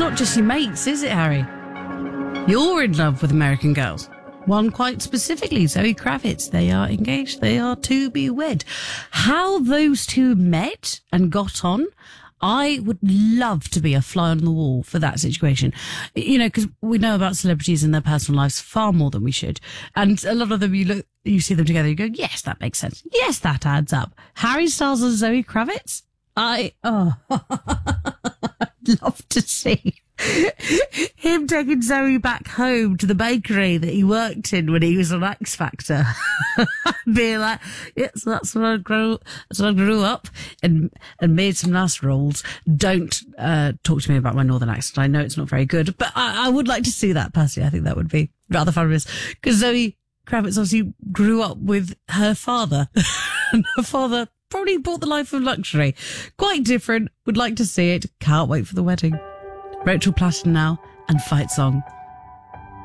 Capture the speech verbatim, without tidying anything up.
not just your mates, is it, Harry? You're in love with American Girls. One quite specifically, Zoe Kravitz. They are engaged. They are to be wed. How those two met and got on, I would love to be a fly on the wall for that situation. You know, because we know about celebrities and their personal lives far more than we should. And a lot of them, you look, you see them together, you go, yes, that makes sense. Yes, that adds up. Harry Styles and Zoe Kravitz? I, oh, I'd love to see him taking Zoe back home to the bakery that he worked in when he was on X Factor. Being like, yeah, so that's when I grew, that's when I grew up and, and made some nice rolls. Don't, uh, talk to me about my northern accent. I know it's not very good, but I, I would like to see that personally. I think that would be rather fabulous because Zoe Kravitz obviously grew up with her father and her father probably bought the life of luxury. Quite different. Would like to see it. Can't wait for the wedding. Rachel Platten now and Fight Song.